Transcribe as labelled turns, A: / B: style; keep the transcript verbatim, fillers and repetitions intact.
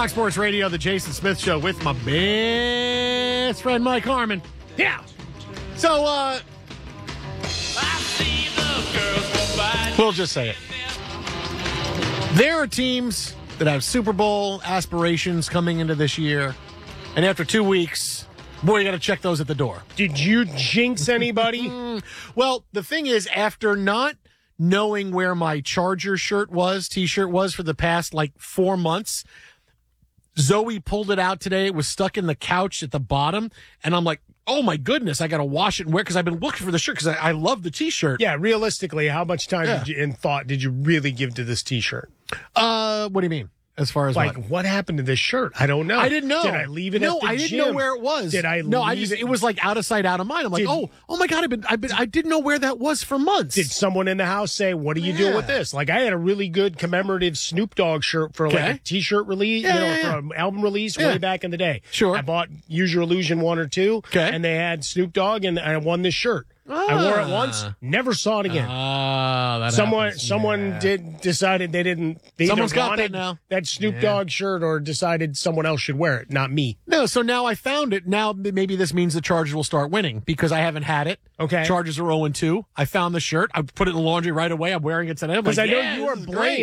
A: Fox Sports Radio, the Jason Smith Show with my best friend Mike Harmon. Yeah. So, uh, we'll just say it. There are teams that have Super Bowl aspirations coming into this year, and after two weeks, boy, you got to check those at the door.
B: Did you jinx anybody?
A: Well, the thing is, after not knowing where my Charger shirt was, T-shirt was for the past, like, four months, Zoe pulled it out today. It was stuck in the couch at the bottom, and I'm like, oh, my goodness, I got to wash it and wear it because I've been looking for the shirt because I, I love the T-shirt.
B: Yeah, realistically, how much time
A: Yeah.
B: did you, and thought did you really give to this T-shirt?
A: Uh, what do you mean? As far as
B: Like,
A: what?
B: what happened to this shirt? I don't know.
A: I didn't know.
B: Did I leave it
A: no,
B: at the
A: I didn't
B: gym?
A: know where it was.
B: Did I
A: No,
B: leave
A: I just,
B: it?
A: it was like out of sight, out of mind. I'm like,
B: Did-
A: oh, oh my God, I've been, I've been, I didn't know where that was for months.
B: Did someone in the house say, what are you doing with
A: Yeah.
B: this? Like, I had a really good commemorative Snoop Dogg shirt for like
A: Okay.
B: a T-shirt release,
A: Yeah,
B: you know,
A: yeah, yeah.
B: for an album release
A: Yeah.
B: way back in the day.
A: Sure.
B: I bought Use Your Illusion one or two,
A: Okay.
B: and they had Snoop Dogg, and I won this shirt. I wore it once, never saw it again.
A: Ah, that
B: Someone,
A: happens.
B: someone
A: Yeah.
B: did decided they didn't. They
A: Someone's
B: either
A: got
B: wanted
A: that now.
B: that Snoop
A: Yeah.
B: Dogg shirt, or decided someone else should wear it, not me.
A: No, so now I found it. Now maybe this means the Chargers will start winning because I haven't had it.
B: Okay.
A: Chargers are oh and two. I found the shirt. I put it in the laundry right away. I'm wearing it today. I'm
B: Because
A: like,
B: I know
A: yeah,
B: you are
A: this is great.
B: blamed.